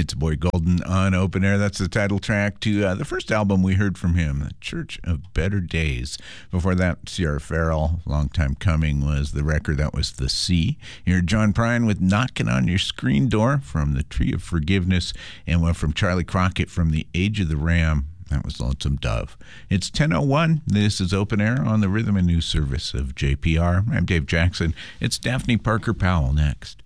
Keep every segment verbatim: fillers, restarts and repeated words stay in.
It's Boy Golden on Open Air. That's the title track to uh, the first album we heard from him, The Church of Better Days. Before that, Sierra Farrell, Long Time Coming, was the record. That was The Sea. You heard John Prine with Knocking on Your Screen Door from The Tree of Forgiveness, and one from Charlie Crockett from The Age of the Ram. That was Lonesome Dove. It's ten oh one. This is Open Air on the Rhythm and News Service of J P R. I'm Dave Jackson. It's Daphne Parker Powell next.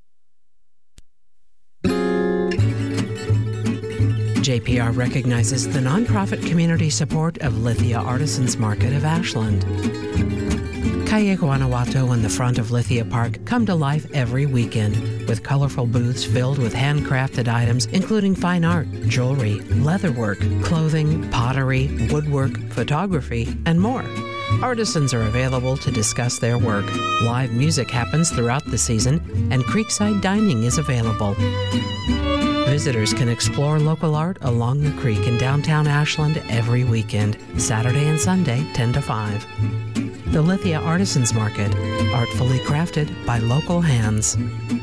J P R recognizes the nonprofit community support of Lithia Artisans Market of Ashland. Calle Guanajuato and the front of Lithia Park come to life every weekend with colorful booths filled with handcrafted items including fine art, jewelry, leatherwork, clothing, pottery, woodwork, photography, and more. Artisans are available to discuss their work. Live music happens throughout the season, and Creekside Dining is available. Visitors can explore local art along the creek in downtown Ashland every weekend, Saturday and Sunday, ten to five. The Lithia Artisans Market, artfully crafted by local hands.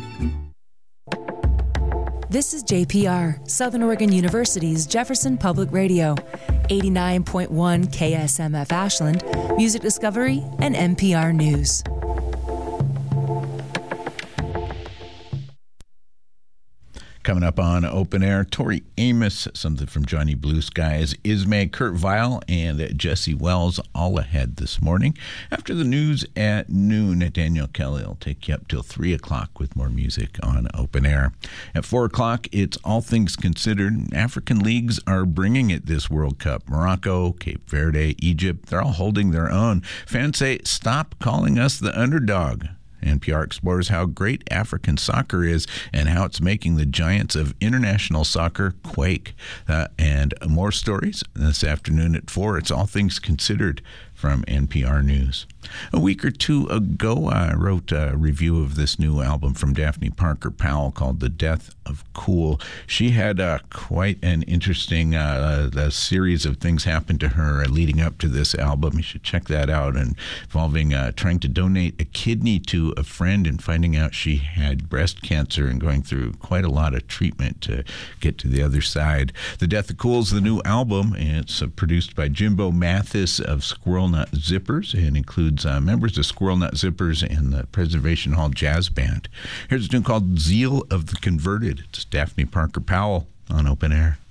This is J P R, Southern Oregon University's Jefferson Public Radio, eighty-nine point one K S M F Ashland, Music Discovery, and N P R News. Coming up on Open Air, Tori Amos, something from Johnny Blue Skies, Ismay, Kurt Vile, and Jesse Wells all ahead this morning. After the news at noon, Daniel Kelly will take you up till three o'clock with more music on Open Air. At four o'clock, it's All Things Considered. African leagues are bringing it this World Cup. Morocco, Cape Verde, Egypt, they're all holding their own. Fans say, stop calling us the underdog. N P R explores how great African soccer is and how it's making the giants of international soccer quake. Uh, and more stories this afternoon at four. It's All Things Considered from N P R News. A week or two ago, I wrote a review of this new album from Daphne Parker Powell called The Death of Cool. She had uh, quite an interesting uh, a series of things happen to her leading up to this album. You should check that out, and involving uh, trying to donate a kidney to a friend and finding out she had breast cancer and going through quite a lot of treatment to get to the other side. The Death of Cool is the new album, and it's uh, produced by Jimbo Mathis of Squirrel Nut Zippers and includes uh, members of Squirrel Nut Zippers and the Preservation Hall Jazz Band. Here's a tune called Zeal of the Converted. It's Daphne Parker Powell on Open Air.